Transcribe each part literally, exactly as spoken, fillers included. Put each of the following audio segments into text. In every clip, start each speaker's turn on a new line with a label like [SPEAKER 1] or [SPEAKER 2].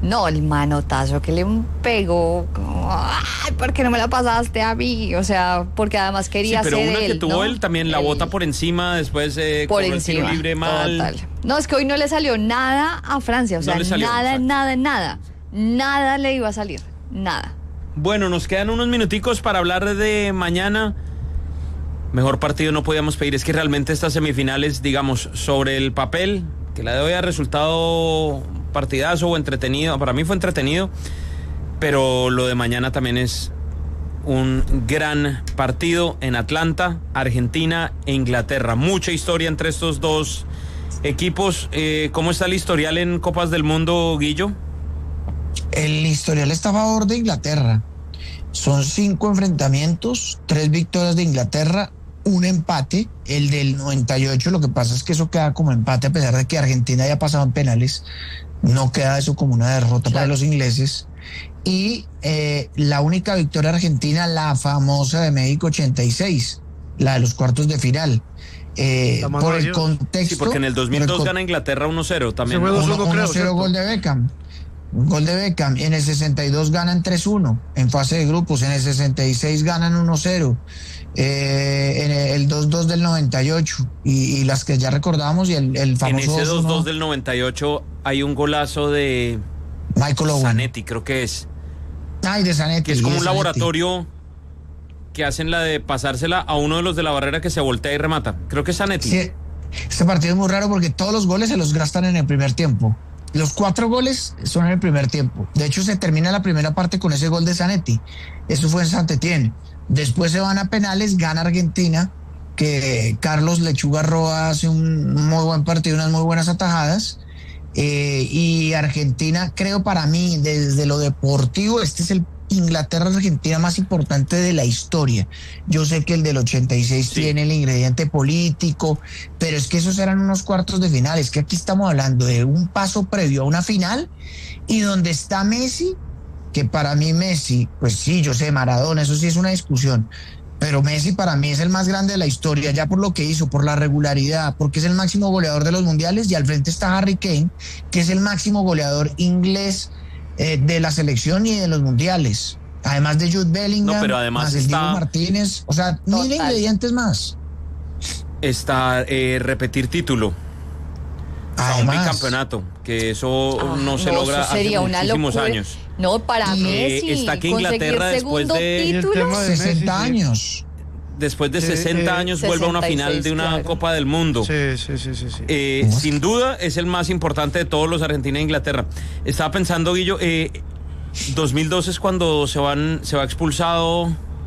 [SPEAKER 1] No, el manotazo que le pegó, como, ay, ¿por qué no me la pasaste a mí? O sea, porque además quería
[SPEAKER 2] sí, pero
[SPEAKER 1] ser
[SPEAKER 2] una
[SPEAKER 1] él,
[SPEAKER 2] que tuvo
[SPEAKER 1] ¿no?
[SPEAKER 2] él también la
[SPEAKER 1] Él,
[SPEAKER 2] bota por encima, después eh,
[SPEAKER 1] por
[SPEAKER 2] cobró el tiro
[SPEAKER 1] encima,
[SPEAKER 2] libre mal.
[SPEAKER 1] total. No, es que hoy no le salió nada a Francia, o
[SPEAKER 2] No
[SPEAKER 1] sea,
[SPEAKER 2] le salió,
[SPEAKER 1] nada,
[SPEAKER 2] exacto.
[SPEAKER 1] nada, nada, nada le iba a salir, nada.
[SPEAKER 2] Bueno, nos quedan unos minuticos para hablar de mañana. Mejor partido no podíamos pedir. Es que realmente estas semifinales, digamos, sobre el papel, que la de hoy ha resultado partidazo o entretenido. Para mí fue entretenido, pero lo de mañana también es un gran partido en Atlanta, Argentina e Inglaterra. Mucha historia entre estos dos equipos. Eh, ¿Cómo está el historial en Copas del Mundo, Guillo?
[SPEAKER 3] El historial está a favor de Inglaterra. Son cinco enfrentamientos, tres victorias de Inglaterra, un empate, el del noventa y ocho. Lo que pasa es que eso queda como empate a pesar de que Argentina haya pasado en penales. No queda eso como una derrota claro para los ingleses. Y eh, la única victoria argentina, la famosa de México ochenta y seis, la de los cuartos de final. Eh, por el contexto.
[SPEAKER 2] Sí, porque en el dos mil dos
[SPEAKER 3] con...
[SPEAKER 2] gana Inglaterra uno cero también.
[SPEAKER 3] uno cero gol de Beckham. Gol de Beckham. En el sesenta y dos ganan tres uno en fase de grupos. En el sesenta y seis ganan uno cero. Eh, en el dos dos del noventa y ocho. Y, y las que ya recordábamos. Y el, el famoso.
[SPEAKER 2] En ese dos dos del noventa y ocho hay un golazo de
[SPEAKER 3] Michael Owen.
[SPEAKER 2] Zanetti, creo que es.
[SPEAKER 3] Ay, de Zanetti.
[SPEAKER 2] Que es como un
[SPEAKER 3] Zanetti.
[SPEAKER 2] laboratorio que hacen la de pasársela a uno de los de la barrera que se voltea y remata. Creo que es Zanetti.
[SPEAKER 3] Sí, este partido es muy raro porque todos los goles se los gastan en el primer tiempo. Los cuatro goles son en el primer tiempo. De hecho, se termina la primera parte con ese gol de Zanetti. Eso fue en Saint-Étienne. Después se van a penales, gana Argentina, que Carlos Lechuga Roa hace un muy buen partido, unas muy buenas atajadas. Eh, y Argentina, creo para mí, desde lo deportivo, este es el Inglaterra-Argentina más importante de la historia. Yo sé que el del ochenta y seis sí tiene el ingrediente político, pero es que esos eran unos cuartos de final. Es que aquí estamos hablando de un paso previo a una final y donde está Messi, que para mí Messi, pues sí, yo sé, Maradona, eso sí es una discusión, pero Messi para mí es el más grande de la historia, ya por lo que hizo, por la regularidad, porque es el máximo goleador de los mundiales, y al frente está Harry Kane, que es el máximo goleador inglés eh, de la selección y de los mundiales. Además de Jude Bellingham,
[SPEAKER 2] no, pero además
[SPEAKER 3] más el
[SPEAKER 2] está...
[SPEAKER 3] Diego Martínez, o sea,
[SPEAKER 1] Total.
[SPEAKER 3] mil ingredientes más.
[SPEAKER 2] Está eh, repetir título.
[SPEAKER 3] Además,
[SPEAKER 2] un bicampeonato, que eso
[SPEAKER 1] Ah,
[SPEAKER 2] no se
[SPEAKER 1] no,
[SPEAKER 2] logra
[SPEAKER 1] eso sería
[SPEAKER 2] hace
[SPEAKER 1] una
[SPEAKER 2] muchísimos
[SPEAKER 1] locura.
[SPEAKER 2] años.
[SPEAKER 1] No, para
[SPEAKER 3] Y,
[SPEAKER 1] Messi,
[SPEAKER 2] eh, está que
[SPEAKER 1] conseguir
[SPEAKER 2] Inglaterra después
[SPEAKER 1] segundo
[SPEAKER 2] de-
[SPEAKER 1] título,
[SPEAKER 4] de
[SPEAKER 3] sesenta
[SPEAKER 4] Messi, sí.
[SPEAKER 3] años.
[SPEAKER 2] Después de
[SPEAKER 4] Sí,
[SPEAKER 2] sesenta
[SPEAKER 4] eh,
[SPEAKER 2] años vuelve a una
[SPEAKER 1] sesenta y seis,
[SPEAKER 2] final de una
[SPEAKER 1] claro.
[SPEAKER 2] Copa del Mundo.
[SPEAKER 4] Sí, sí, sí, sí, sí.
[SPEAKER 2] Eh, sin duda es el más importante de todos los Argentina e Inglaterra. Estaba pensando, Guillo, eh, dos mil dos es cuando se van se va expulsado.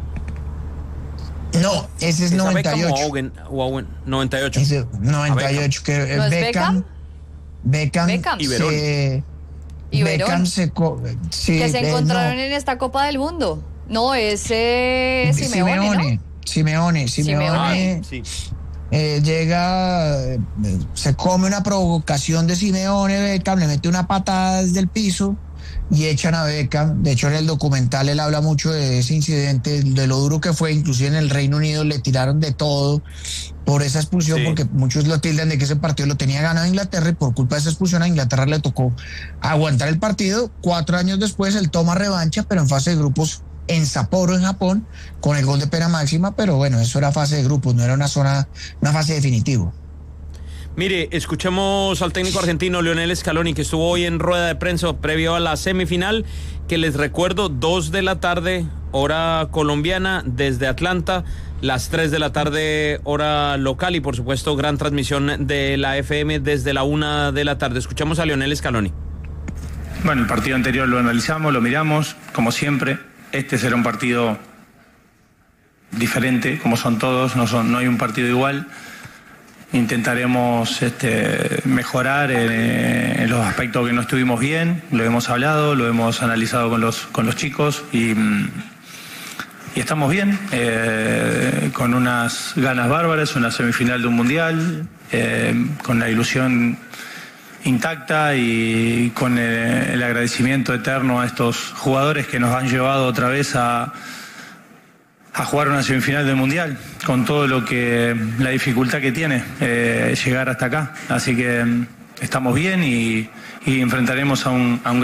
[SPEAKER 3] No, ese es
[SPEAKER 2] ¿Esa
[SPEAKER 3] noventa y
[SPEAKER 2] Beckham
[SPEAKER 3] ocho.
[SPEAKER 2] o Owen? O Owen? noventa y ocho.
[SPEAKER 3] Ese noventa y ocho, que
[SPEAKER 1] ¿No es
[SPEAKER 3] Beckham, Beckham,
[SPEAKER 1] Beckham?
[SPEAKER 2] Y Verón.
[SPEAKER 3] se,
[SPEAKER 1] Y Verón.
[SPEAKER 3] Beckham se, co- sí,
[SPEAKER 1] que se
[SPEAKER 3] eh,
[SPEAKER 1] encontraron
[SPEAKER 3] no.
[SPEAKER 1] en esta Copa del Mundo. No, ese Simeone,
[SPEAKER 3] Simeone,
[SPEAKER 1] ¿no?
[SPEAKER 3] Simeone, Simeone,
[SPEAKER 1] Simeone.
[SPEAKER 2] Ah, sí.
[SPEAKER 3] eh, llega, eh, se come una provocación de Simeone, Beckham le mete una patada desde el piso y echan a Beckham. De hecho, en el documental él habla mucho de ese incidente, de lo duro que fue. Inclusive en el Reino Unido le tiraron de todo por esa expulsión,
[SPEAKER 2] Sí.
[SPEAKER 3] porque muchos lo tildan de que ese partido lo tenía ganado Inglaterra, y por culpa de esa expulsión a Inglaterra le tocó aguantar el partido. Cuatro años después él toma revancha, pero en fase de grupos en Sapporo, en Japón, con el gol de pena máxima. Pero bueno, eso era fase de grupos, no era una zona, una fase definitiva.
[SPEAKER 2] Mire, escuchemos al técnico argentino Lionel Scaloni, que estuvo hoy en rueda de prensa previo a la semifinal, que les recuerdo, dos de la tarde, hora colombiana, desde Atlanta, las tres de la tarde, hora local, y por supuesto, gran transmisión de la F M desde la una de la tarde. Escuchamos a Lionel Scaloni.
[SPEAKER 5] Bueno, el partido anterior lo analizamos, lo miramos, como siempre. Este será un partido diferente, como son todos, no, son, no hay un partido igual. Intentaremos este, mejorar en, en los aspectos que no estuvimos bien, lo hemos hablado, lo hemos analizado con los, con los chicos y, y estamos bien, eh, con unas ganas bárbaras, una semifinal de un mundial, eh, con la ilusión intacta y con el, el agradecimiento eterno a estos jugadores que nos han llevado otra vez a... a jugar una semifinal del Mundial, con todo lo que, la dificultad que tiene eh, llegar hasta acá. Así que estamos bien y, y enfrentaremos a un, a un